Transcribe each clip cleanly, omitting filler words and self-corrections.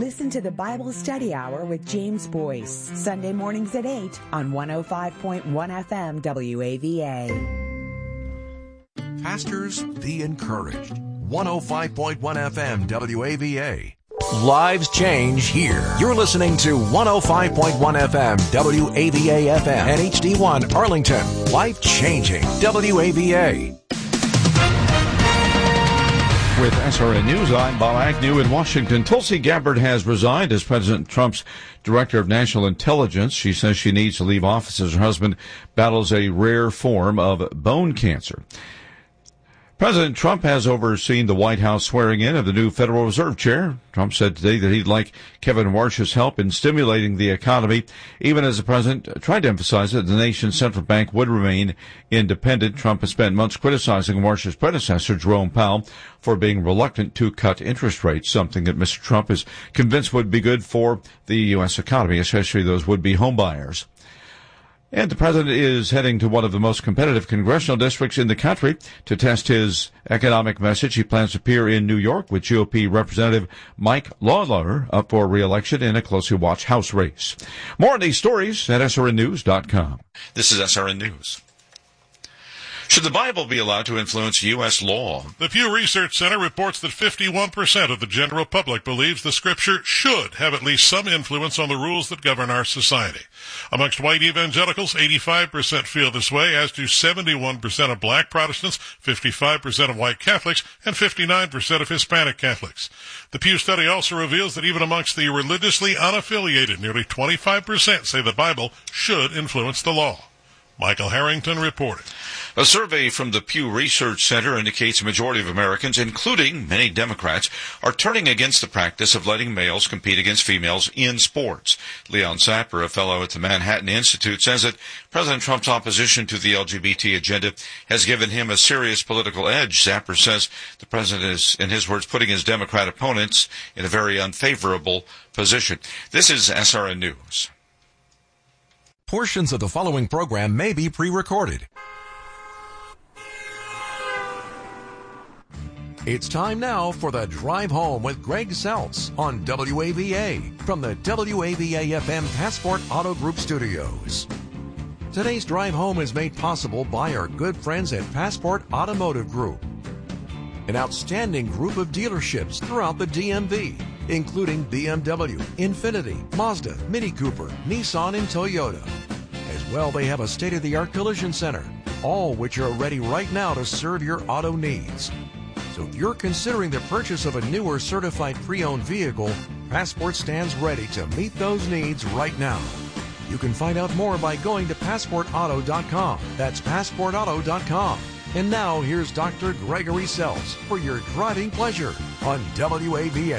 Listen to the Bible Study Hour with James Boyce, Sunday mornings at 8 on 105.1 FM WAVA. Pastors, be encouraged. 105.1 FM WAVA. Lives change here. You're listening to 105.1 FM WAVA FM and HD1 Arlington. Life changing WAVA. With SRN News, I'm Bob Agnew in Washington. Tulsi Gabbard has resigned as President Trump's Director of National Intelligence. She says she needs to leave office as her husband battles a rare form of bone cancer. President Trump has overseen the White House swearing in of the new Federal Reserve Chair. Trump said today that he'd like Kevin Warsh's help in stimulating the economy, even as the president tried to emphasize that the nation's central bank would remain independent. Trump has spent months criticizing Warsh's predecessor, Jerome Powell, for being reluctant to cut interest rates, something that Mr. Trump is convinced would be good for the U.S. economy, especially those would-be homebuyers. And the president is heading to one of the most competitive congressional districts in the country to test his economic message. He plans to appear in New York with GOP Representative Mike Lawler up for re-election in a closely watched House race. More on these stories at srnnews.com. This is SRN News. Should the Bible be allowed to influence U.S. law? The Pew Research Center reports that 51% of the general public believes the Scripture should have at least some influence on the rules that govern our society. Amongst white evangelicals, 85% feel this way, as do 71% of black Protestants, 55% of white Catholics, and 59% of Hispanic Catholics. The Pew study also reveals that even amongst the religiously unaffiliated, nearly 25% say the Bible should influence the law. Michael Harrington reported. A survey from the Pew Research Center indicates a majority of Americans, including many Democrats, are turning against the practice of letting males compete against females in sports. Leon Zapper, a fellow at the Manhattan Institute, says that President Trump's opposition to the LGBT agenda has given him a serious political edge. Zapper says the president is, in his words, putting his Democrat opponents in a very unfavorable position. This is SRN News. Portions of the following program may be pre-recorded. It's time now for the Drive Home with Greg Seltz on WAVA from the WAVA-FM Passport Auto Group studios. Today's Drive Home is made possible by our good friends at Passport Automotive Group, an outstanding group of dealerships throughout the DMV, including BMW, Infiniti, Mazda, Mini Cooper, Nissan, and Toyota. As well, they have a state-of-the-art collision center, all which are ready right now to serve your auto needs. So if you're considering the purchase of a new or certified pre-owned vehicle, Passport stands ready to meet those needs right now. You can find out more by going to PassportAuto.com. That's PassportAuto.com. And now, here's Dr. Gregory Seltz for your driving pleasure on WAVA.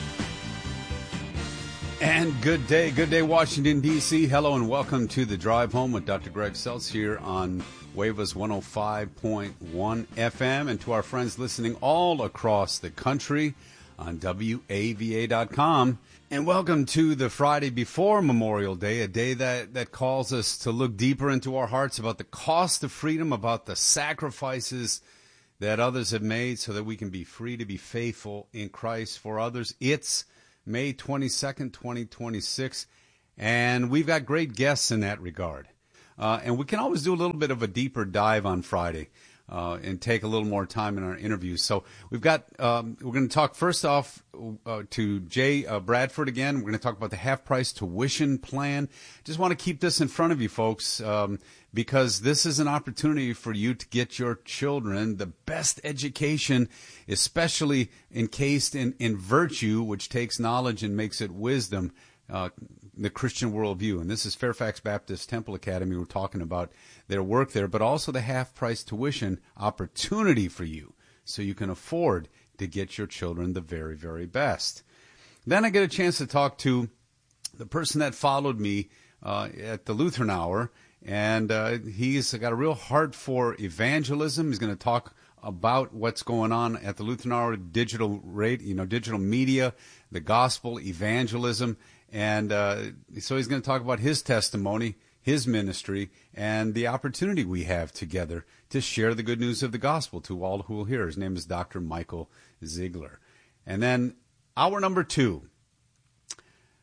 And good day, Washington, D.C. Hello and welcome to the Drive Home with Dr. Greg Seltz here on WAVA's 105.1 FM, and to our friends listening all across the country on WAVA.com. And welcome to the Friday before Memorial Day, a day that calls us to look deeper into our hearts about the cost of freedom, about the sacrifices that others have made so that we can be free to be faithful in Christ for others. It's May 22nd, 2026, and we've got great guests in that regard. And we can always do a little bit of a deeper dive on Friday and take a little more time in our interviews. So we've got, we're going to talk first off to Jay Bradford again. We're going to talk about the half-price tuition plan. Just want to keep this in front of you folks because this is an opportunity for you to get your children the best education, especially encased in virtue, which takes knowledge and makes it wisdom, the Christian worldview. And this is Fairfax Baptist Temple Academy. We're talking about their work there, but also the half-price tuition opportunity for you so you can afford to get your children the very, very best. Then I get a chance to talk to the person that followed me at the Lutheran Hour, and he's got a real heart for evangelism. He's going to talk about what's going on at the Lutheran Hour, digital media, the gospel, evangelism. And so he's going to talk about his testimony, his ministry, and the opportunity we have together to share the good news of the gospel to all who will hear. His name is Dr. Michael Ziegler. And then hour number 2,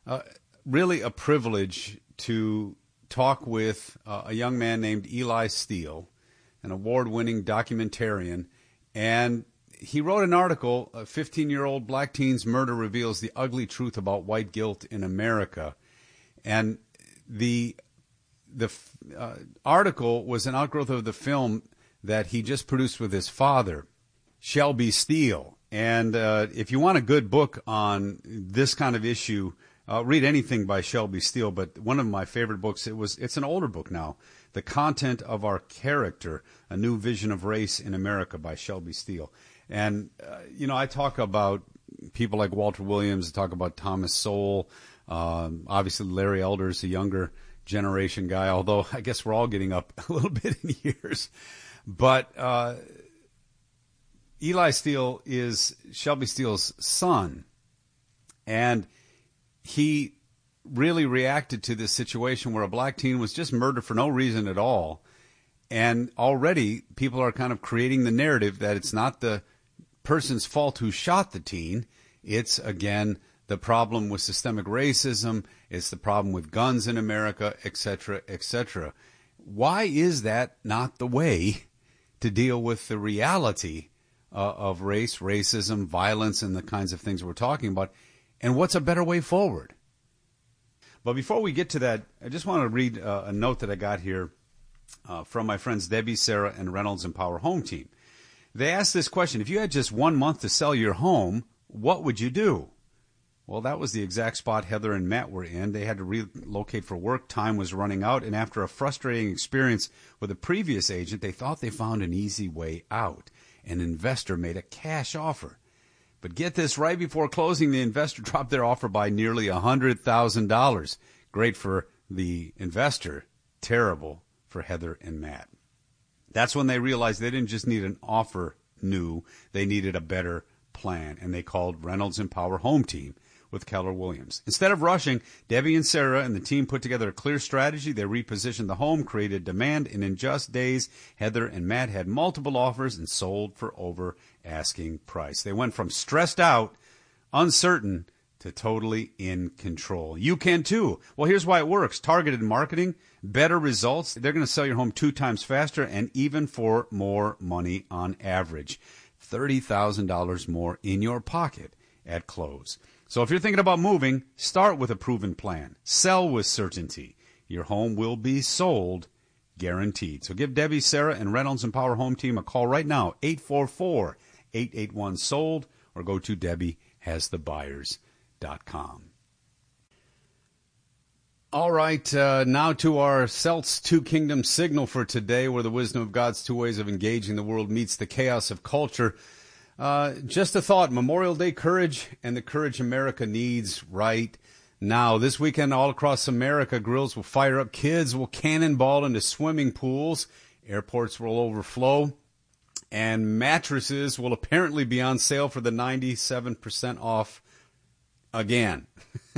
really a privilege to talk with a young man named Eli Steele, an award-winning documentarian, and he wrote an article, 15-year-old black teen's murder reveals the ugly truth about white guilt in America. And the article was an outgrowth of the film that he just produced with his father, Shelby Steele. And if you want a good book on this kind of issue, read anything by Shelby Steele. But one of my favorite books, it's an older book now, The Content of Our Character, A New Vision of Race in America by Shelby Steele. And, I talk about people like Walter Williams, I talk about Thomas Sowell, obviously Larry Elder's a younger generation guy, although I guess we're all getting up a little bit in years. But Eli Steele is Shelby Steele's son, and he really reacted to this situation where a black teen was just murdered for no reason at all. And already people are kind of creating the narrative that it's not the person's fault who shot the teen. It's, again, the problem with systemic racism. It's the problem with guns in America, et cetera, et cetera. Why is that not the way to deal with the reality of race, racism, violence, and the kinds of things we're talking about? And what's a better way forward? But before we get to that, I just want to read a note that I got here from my friends Debbie, Sarah, and Reynolds Empower Home Team. They asked this question: if you had just 1 month to sell your home, what would you do? Well, that was the exact spot Heather and Matt were in. They had to relocate for work. Time was running out. And after a frustrating experience with a previous agent, they thought they found an easy way out. An investor made a cash offer. But get this, right before closing, the investor dropped their offer by nearly $100,000. Great for the investor, terrible for Heather and Matt. That's when they realized they didn't just need an offer new, they needed a better plan. And they called Reynolds Empower Home Team with Keller Williams. Instead of rushing, Debbie and Sarah and the team put together a clear strategy. They repositioned the home, created demand, and in just days, Heather and Matt had multiple offers and sold for over asking price. They went from stressed out, uncertain, to totally in control. You can too. Well, here's why it works. Targeted marketing, better results. They're going to sell your home 2 times faster and even for more money on average. $30,000 more in your pocket at close. So if you're thinking about moving, start with a proven plan. Sell with certainty. Your home will be sold, guaranteed. So give Debbie, Sarah, and Reynolds Empower Home Team a call right now, 844-881-SOLD, or go to DebbieHasTheBuyers.com. All right, now to our Celts Two Kingdoms signal for today, where the wisdom of God's two ways of engaging the world meets the chaos of culture. Just a thought, Memorial Day courage and the courage America needs right now. This weekend, all across America, grills will fire up, kids will cannonball into swimming pools, airports will overflow, and mattresses will apparently be on sale for the 97% off again.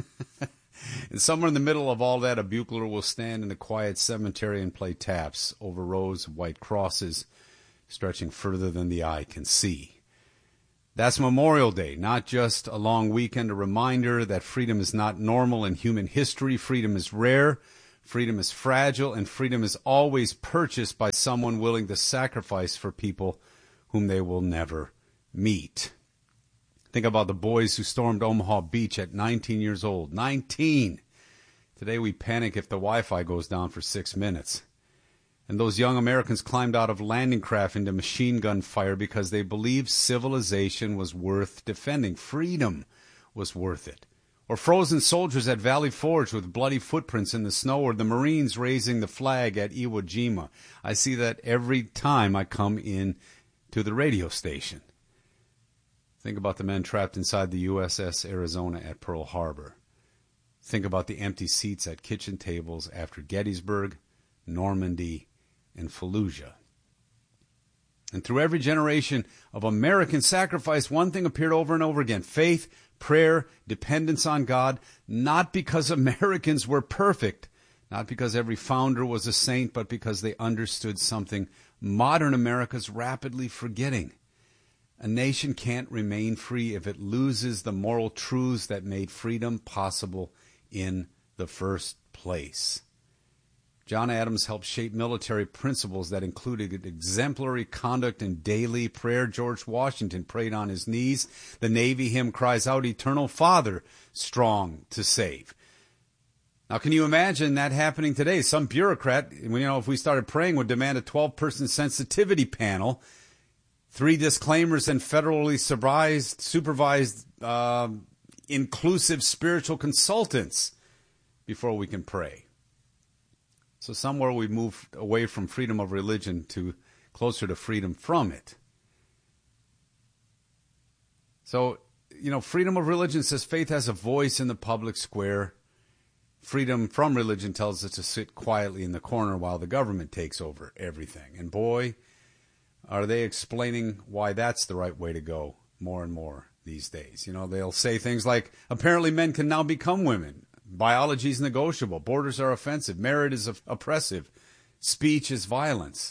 And somewhere in the middle of all that, a bugler will stand in a quiet cemetery and play taps over rows of white crosses stretching further than the eye can see. That's Memorial Day, not just a long weekend, a reminder that freedom is not normal in human history. Freedom is rare, freedom is fragile, and freedom is always purchased by someone willing to sacrifice for people whom they will never meet. Think about the boys who stormed Omaha Beach at 19 years old. 19! Today we panic if the Wi-Fi goes down for 6 minutes. And those young Americans climbed out of landing craft into machine gun fire because they believed civilization was worth defending. Freedom was worth it. Or frozen soldiers at Valley Forge with bloody footprints in the snow, or the Marines raising the flag at Iwo Jima. I see that every time I come in to the radio station. Think about the men trapped inside the USS Arizona at Pearl Harbor. Think about the empty seats at kitchen tables after Gettysburg, Normandy, and Fallujah. And through every generation of American sacrifice, one thing appeared over and over again: faith, prayer, dependence on God, not because Americans were perfect, not because every founder was a saint, but because they understood something modern America's rapidly forgetting. A nation can't remain free if it loses the moral truths that made freedom possible in the first place. John Adams helped shape military principles that included exemplary conduct and daily prayer. George Washington prayed on his knees. The Navy hymn cries out, "Eternal Father, strong to save." Now, can you imagine that happening today? Some bureaucrat, if we started praying, would demand a 12-person sensitivity panel, 3 disclaimers, and federally supervised inclusive spiritual consultants before we can pray. So somewhere we moved away from freedom of religion to closer to freedom from it. So, freedom of religion says faith has a voice in the public square. Freedom from religion tells us to sit quietly in the corner while the government takes over everything. And boy, are they explaining why that's the right way to go more and more these days. They'll say things like, apparently men can now become women. Biology is negotiable. Borders are offensive. Merit is oppressive. Speech is violence.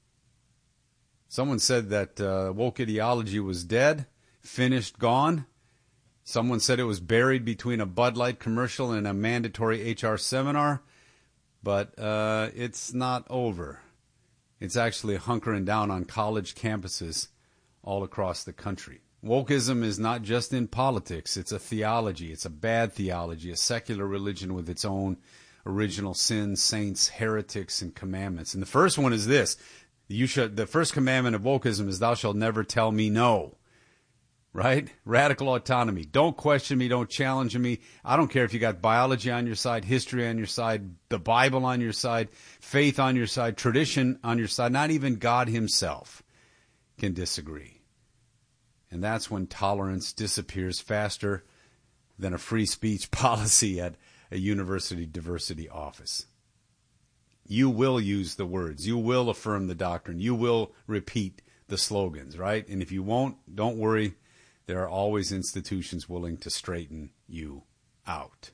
Someone said that woke ideology was dead, finished, gone. Someone said it was buried between a Bud Light commercial and a mandatory HR seminar. But it's not over. It's actually hunkering down on college campuses all across the country. Wokeism is not just in politics. It's a theology. It's a bad theology, a secular religion with its own original sins, saints, heretics, and commandments. And the first one is this. The first commandment of wokeism is, thou shalt never tell me no. Right? Radical autonomy. Don't question me. Don't challenge me. I don't care if you got biology on your side, history on your side, the Bible on your side, faith on your side, tradition on your side. Not even God himself can disagree. And that's when tolerance disappears faster than a free speech policy at a university diversity office. You will use the words. You will affirm the doctrine. You will repeat the slogans, right? And if you won't, don't worry. There are always institutions willing to straighten you out.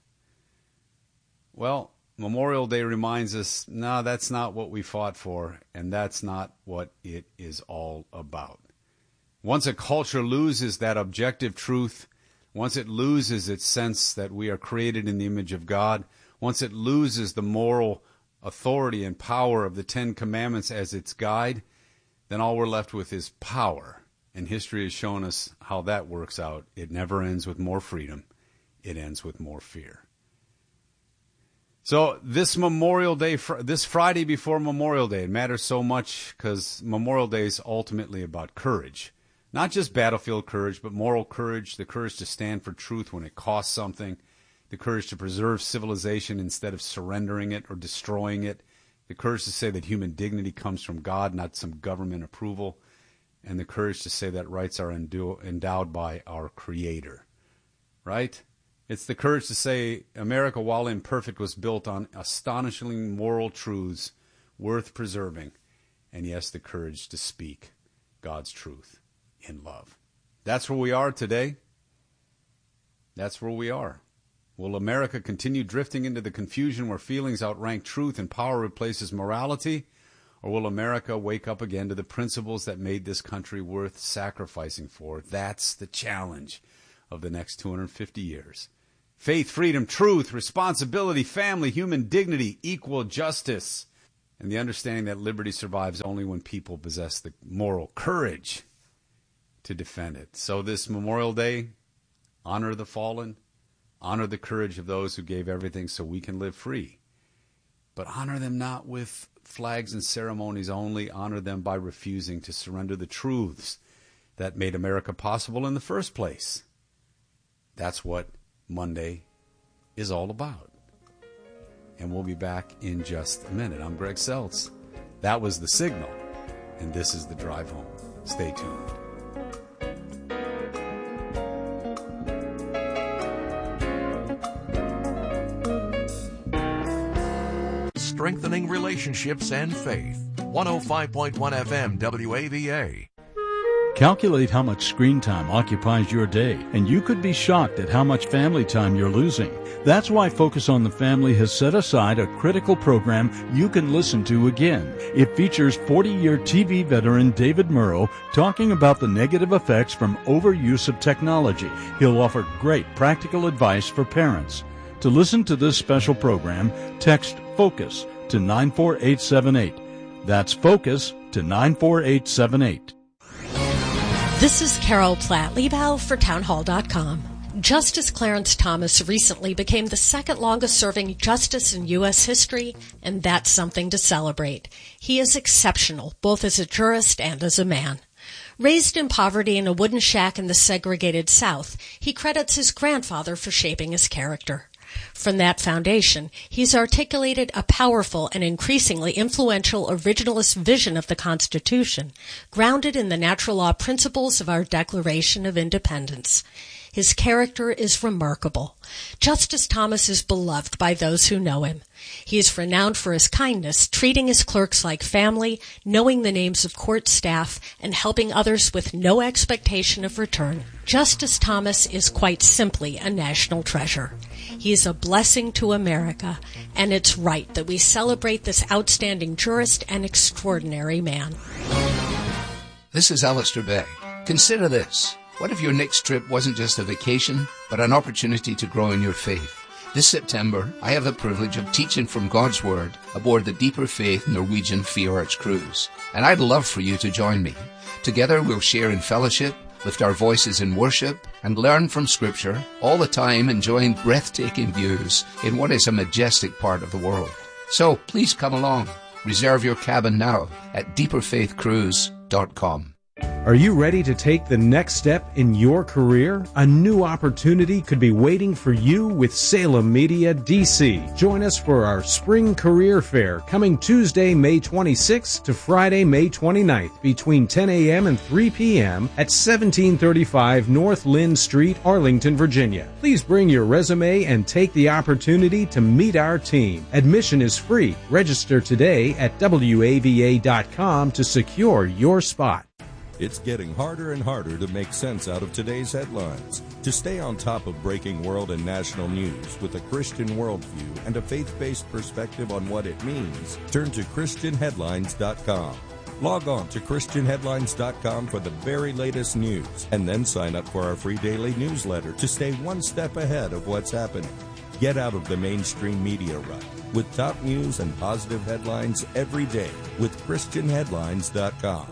Well, Memorial Day reminds us, no, that's not what we fought for, and that's not what it is all about. Once a culture loses that objective truth, once it loses its sense that we are created in the image of God, once it loses the moral authority and power of the 10 Commandments as its guide, then all we're left with is power. And history has shown us how that works out. It never ends with more freedom. It ends with more fear. So this Memorial Day, this Friday before Memorial Day, it matters so much because Memorial Day is ultimately about courage. Not just battlefield courage, but moral courage, the courage to stand for truth when it costs something, the courage to preserve civilization instead of surrendering it or destroying it, the courage to say that human dignity comes from God, not some government approval, and the courage to say that rights are endowed by our Creator, right? It's the courage to say America, while imperfect, was built on astonishingly moral truths worth preserving, and yes, the courage to speak God's truth in love. That's where we are today. That's where we are. Will America continue drifting into the confusion where feelings outrank truth and power replaces morality? Or will America wake up again to the principles that made this country worth sacrificing for? That's the challenge of the next 250 years. Faith, freedom, truth, responsibility, family, human dignity, equal justice, and the understanding that liberty survives only when people possess the moral courage to defend it. So this Memorial Day, honor the fallen, honor the courage of those who gave everything so we can live free. But honor them not with flags and ceremonies only. Honor them by refusing to surrender the truths that made America possible in the first place. That's what Monday is all about. And we'll be back in just a minute. I'm Greg Seltz. That was The Signal, and this is The Drive Home. Stay tuned. Strengthening relationships and faith. 105.1 FM WAVA. Calculate how much screen time occupies your day, and you could be shocked at how much family time you're losing. That's why Focus on the Family has set aside a critical program you can listen to again. It features 40-year TV veteran David Murrow talking about the negative effects from overuse of technology. He'll offer great practical advice for parents. To listen to this special program, text FOCUS to 94878. That's FOCUS to 94878. This is Carol Platt-Liebau for townhall.com. Justice Clarence Thomas recently became the second longest-serving justice in U.S. history, and that's something to celebrate. He is exceptional, both as a jurist and as a man. Raised in poverty in a wooden shack in the segregated South, he credits his grandfather for shaping his character. From that foundation, he's articulated a powerful and increasingly influential originalist vision of the Constitution, grounded in the natural law principles of our Declaration of Independence. His character is remarkable. Justice Thomas is beloved by those who know him. He is renowned for his kindness, treating his clerks like family, knowing the names of court staff, and helping others with no expectation of return. Justice Thomas is quite simply a national treasure. He is a blessing to America, and it's right that we celebrate this outstanding jurist and extraordinary man. This is Alistair Begg. Consider this. What if your next trip wasn't just a vacation, but an opportunity to grow in your faith? This September, I have the privilege of teaching from God's Word aboard the Deeper Faith Norwegian Fjords cruise, and I'd love for you to join me. Together we'll share in fellowship, lift our voices in worship, and learn from Scripture, all the time enjoying breathtaking views in what is a majestic part of the world. So please come along. Reserve your cabin now at deeperfaithcruise.com. Are you ready to take the next step in your career? A new opportunity could be waiting for you with Salem Media DC. Join us for our Spring Career Fair coming Tuesday, May 26th to Friday, May 29th between 10 a.m. and 3 p.m. at 1735 North Lynn Street, Arlington, Virginia. Please bring your resume and take the opportunity to meet our team. Admission is free. Register today at WAVA.com to secure your spot. It's getting harder and harder to make sense out of today's headlines. To stay on top of breaking world and national news with a Christian worldview and a faith-based perspective on what it means, turn to ChristianHeadlines.com. Log on to ChristianHeadlines.com for the very latest news, and then sign up for our free daily newsletter to stay one step ahead of what's happening. Get out of the mainstream media rut with top news and positive headlines every day with ChristianHeadlines.com.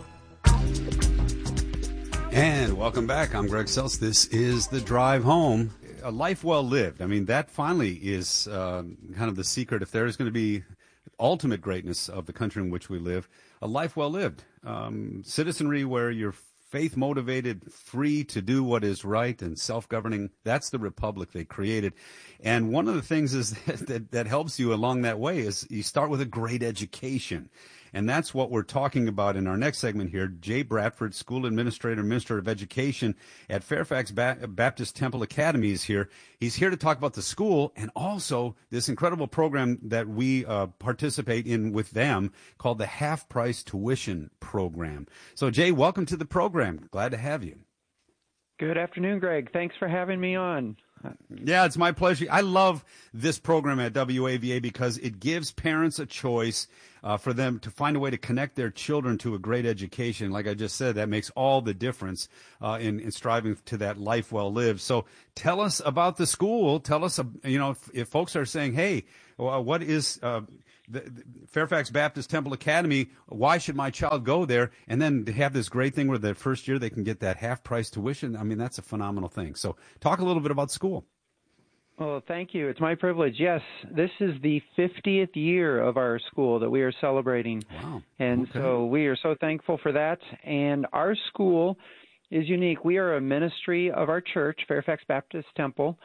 And welcome back. I'm Greg Seltz. This is The Drive Home. A life well lived. I mean, that finally is kind of the secret. If there is going to be ultimate greatness of the country in which we live, a life well lived. Citizenry where you're faith-motivated, free to do what is right, and self-governing. That's the republic they created. And one of the things is that helps you along that way is you start with a great education. And that's what we're talking about in our next segment here. Jay Bradford, School Administrator, Minister of Education at Fairfax Baptist Temple Academy is here. He's here to talk about the school and also this incredible program that we participate in with them called the Half-Price Tuition Program. So, Jay, welcome to the program. Glad to have you. Good afternoon, Greg. Thanks for having me on. Yeah, it's my pleasure. I love this program at WAVA because it gives parents a choice for them to find a way to connect their children to a great education. Like I just said, that makes all the difference in striving to that life well lived. So tell us about the school. Tell us, if folks are saying, hey, what is the Fairfax Baptist Temple Academy, why should my child go there? And then to have this great thing where the first year they can get that half-price tuition. I mean, that's a phenomenal thing. So talk a little bit about school. Well, thank you. It's my privilege. Yes, this is the 50th year of our school that we are celebrating. Wow. And so we are so thankful for that. And our school is unique. We are a ministry of our church, Fairfax Baptist Temple.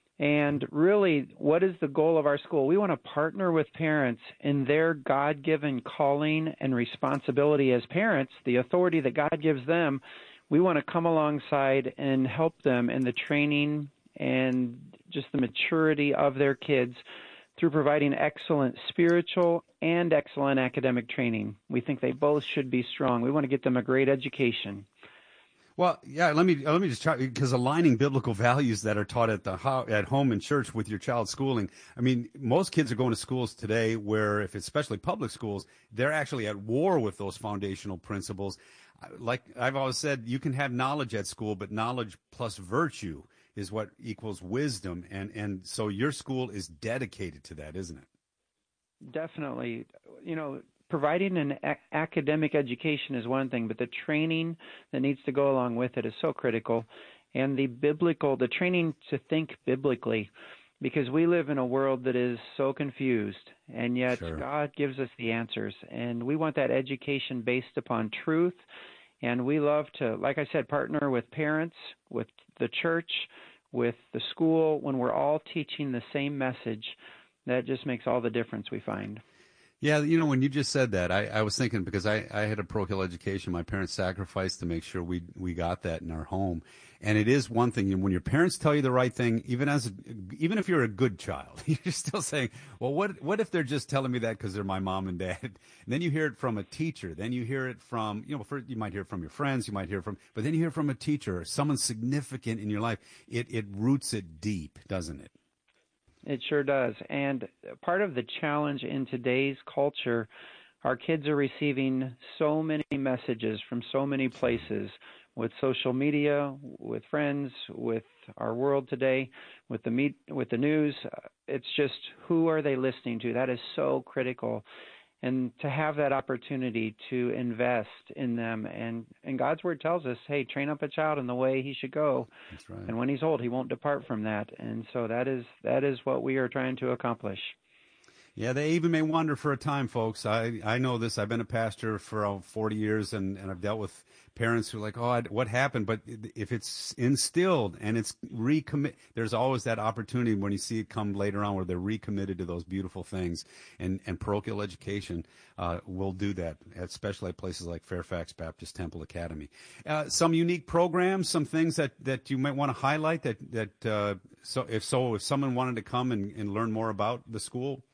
And really, what is the goal of our school? We want to partner with parents in their God-given calling and responsibility as parents, the authority that God gives them. We want to come alongside and help them in the training and just the maturity of their kids through providing excellent spiritual and excellent academic training. We think they both should be strong. We want to get them a great education. Well, yeah, let me just try, because aligning biblical values that are taught at home and church with your child's schooling. I mean, most kids are going to schools today where, if it's especially public schools, they're actually at war with those foundational principles. Like I've always said, you can have knowledge at school, but knowledge plus virtue is what equals wisdom. And so your school is dedicated to that, isn't it? Definitely. Providing an academic education is one thing, but the training that needs to go along with it is so critical. And the training to think biblically, because we live in a world that is so confused, and yet God gives us the answers. And we want that education based upon truth. And we love to, like I said, partner with parents, with the church, with the school, when we're all teaching the same message. That just makes all the difference, we find. Yeah, when you just said that, I was thinking, because I had a parochial education. My parents sacrificed to make sure we got that in our home. And it is one thing, when your parents tell you the right thing, even if you're a good child, you're still saying, well, what if they're just telling me that because they're my mom and dad? And then you hear it from a teacher. Then you hear it from, first you might hear it from your friends, but then you hear it from a teacher or someone significant in your life. It roots it deep, doesn't it? It sure does. And part of the challenge in today's culture, our kids are receiving so many messages from so many places, with social media, with friends, with our world today, with the news. It's just, who are they listening to? That is so critical. And to have that opportunity to invest in them. And God's word tells us, hey, train up a child in the way he should go. That's right. And when he's old, he won't depart from that. And so that is what we are trying to accomplish. Yeah, they even may wonder for a time, folks. I know this. I've been a pastor for 40 years, and I've dealt with parents who are like, oh, what happened? But if it's instilled and it's recommit, there's always that opportunity when you see it come later on where they're recommitted to those beautiful things. And parochial education will do that, especially at places like Fairfax Baptist Temple Academy. Some unique programs, some things that you might want to highlight so if someone wanted to come and learn more about the school.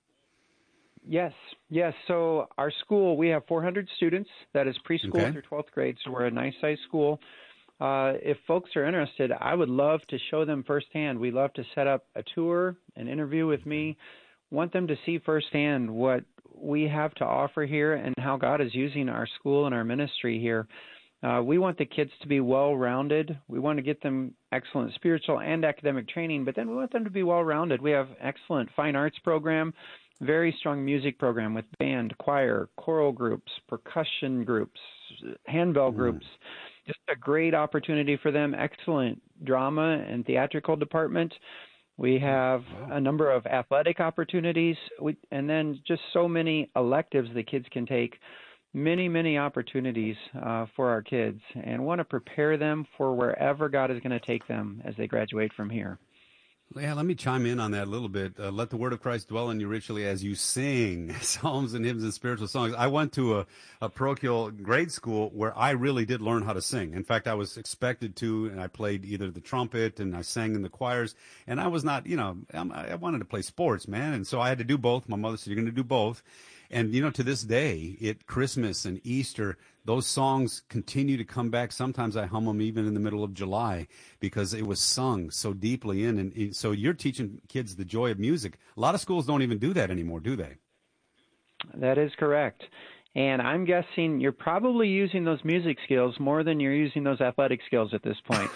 Yes. So our school, we have 400 students. That is preschool through 12th grade, so we're a nice-sized school. If folks are interested, I would love to show them firsthand. We love to set up a tour, an interview with me, want them to see firsthand what we have to offer here and how God is using our school and our ministry here. We want the kids to be well-rounded. We want to get them excellent spiritual and academic training, but then we want them to be well-rounded. We have excellent fine arts program, very strong music program with band, choir, choral groups, percussion groups, handbell groups. Just a great opportunity for them. Excellent drama and theatrical department. We have a number of athletic opportunities, and then just so many electives the kids can take. Many opportunities for our kids, and want to prepare them for wherever God is going to take them as they graduate from here. Yeah, let me chime in on that a little bit. Let the word of Christ dwell in you richly as you sing psalms and hymns and spiritual songs. I went to a parochial grade school where I really did learn how to sing. In fact, I was expected to, and I played either the trumpet and I sang in the choirs. And I was not, I wanted to play sports, man. And so I had to do both. My mother said, you're going to do both. And, to this day, at Christmas and Easter, those songs continue to come back. Sometimes I hum them even in the middle of July because it was sung so deeply in. And so you're teaching kids the joy of music. A lot of schools don't even do that anymore, do they? That is correct. And I'm guessing you're probably using those music skills more than you're using those athletic skills at this point.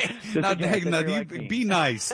Be nice.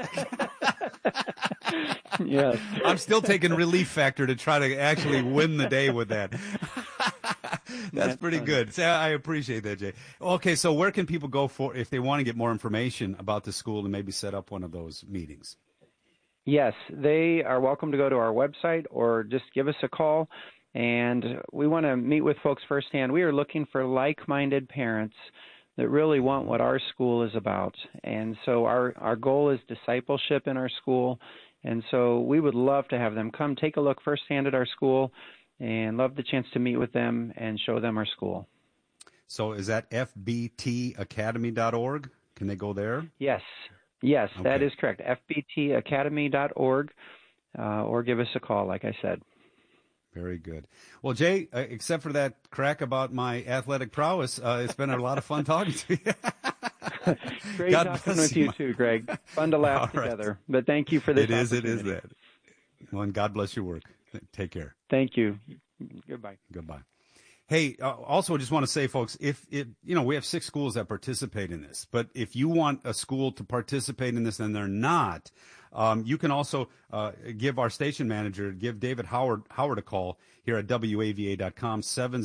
Yes. I'm still taking Relief Factor to try to actually win the day with that. That's pretty good. So I appreciate that, Jay. Okay, so where can people go if they want to get more information about the school and maybe set up one of those meetings? Yes, they are welcome to go to our website or just give us a call. And we want to meet with folks firsthand. We are looking for like-minded parents that really want what our school is about. And so our goal is discipleship in our school. And so we would love to have them come take a look firsthand at our school and love the chance to meet with them and show them our school. So is that fbtacademy.org? Can they go there? Yes, okay. That is correct. fbtacademy.org or give us a call, like I said. Very good. Well, Jay, except for that crack about my athletic prowess, it's been a lot of fun talking to you. Great talking with you too, Greg. Fun to laugh together. But thank you for this opportunity. It is that. Well, and God bless your work. Take care. Thank you. Goodbye. Hey, also, I just want to say, folks, if we have 6 schools that participate in this, but if you want a school to participate in this and they're not, you can also give our station manager, give David Howard a call here at WAVA.com,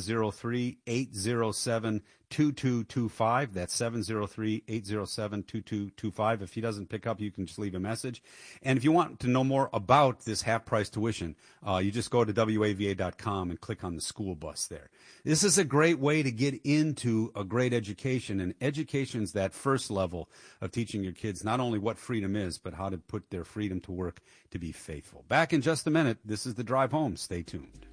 703-807-2225. That's 703-807-2225. If he doesn't pick up, you can just leave a message. And if you want to know more about this half-price tuition, you just go to WAVA.com and click on the school bus there. This is a great way to get into a great education, and education's that first level of teaching your kids not only what freedom is, but how to put their freedom to work to be faithful. Back in just a minute. This is The Drive Home. Stay tuned.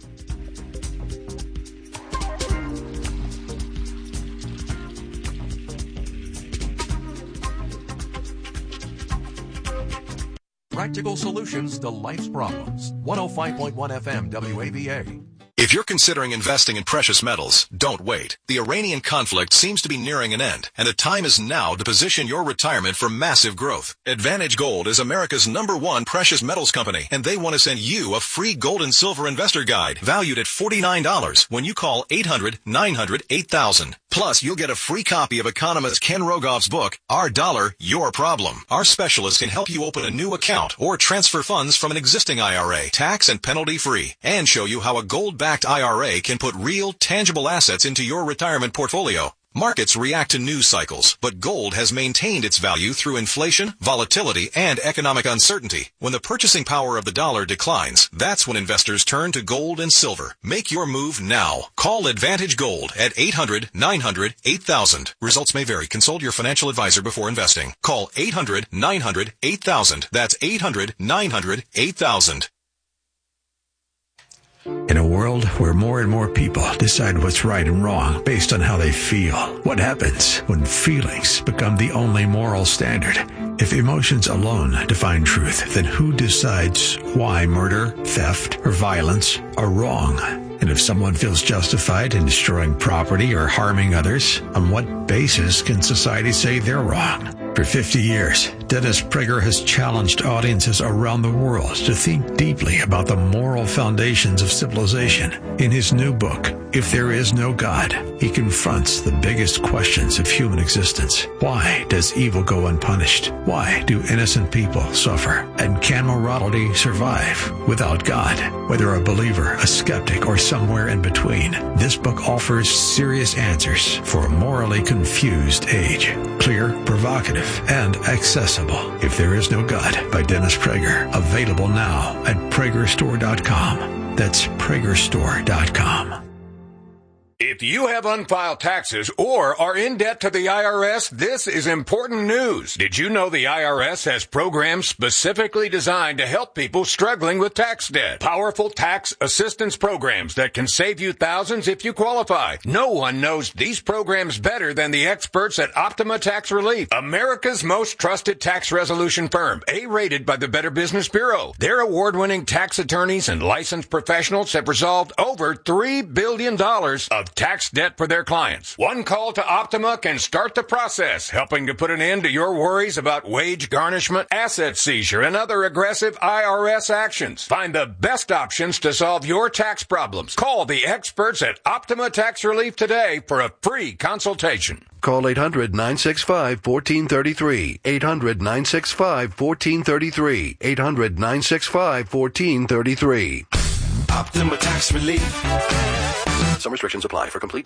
Practical solutions to life's problems. 105.1 FM WAVA. If you're considering investing in precious metals, don't wait. The Iranian conflict seems to be nearing an end, and the time is now to position your retirement for massive growth. Advantage Gold is America's #1 precious metals company, and they want to send you a free gold and silver investor guide valued at $49 when you call 800-900-8000. Plus, you'll get a free copy of economist Ken Rogoff's book, Our Dollar, Your Problem. Our specialists can help you open a new account or transfer funds from an existing IRA, tax and penalty free, and show you how a gold-backed IRA can put real, tangible assets into your retirement portfolio. Markets react to news cycles, but gold has maintained its value through inflation, volatility, and economic uncertainty. When the purchasing power of the dollar declines, that's when investors turn to gold and silver. Make your move now. Call Advantage Gold at 800-900-8000. Results may vary. Consult your financial advisor before investing. Call 800-900-8000. That's 800-900-8000. In a world where more and more people decide what's right and wrong based on how they feel, what happens when feelings become the only moral standard? If emotions alone define truth, then who decides why murder, theft, or violence are wrong? And if someone feels justified in destroying property or harming others, on what basis can society say they're wrong? For 50 years, Dennis Prager has challenged audiences around the world to think deeply about the moral foundations of civilization. In his new book, If There Is No God, he confronts the biggest questions of human existence. Why does evil go unpunished? Why do innocent people suffer? And can morality survive without God? Whether a believer, a skeptic, or somewhere in between, this book offers serious answers for a morally confused age. Clear, provocative, and accessible. If There Is No God by Dennis Prager. Available now at PragerStore.com. That's PragerStore.com. If you have unfiled taxes or are in debt to the IRS, this is important news. Did you know the IRS has programs specifically designed to help people struggling with tax debt? Powerful tax assistance programs that can save you thousands if you qualify. No one knows these programs better than the experts at Optima Tax Relief, America's most trusted tax resolution firm, A-rated by the Better Business Bureau. Their award-winning tax attorneys and licensed professionals have resolved over $3 billion of tax debt for their clients. One call to Optima can start the process, helping to put an end to your worries about wage garnishment, asset seizure, and other aggressive IRS actions. Find the best options to solve your tax problems. Call the experts at Optima Tax Relief today for a free consultation. Call 800-965-1433. 800-965-1433. 800-965-1433. Optima Tax Relief. Some restrictions apply. For complete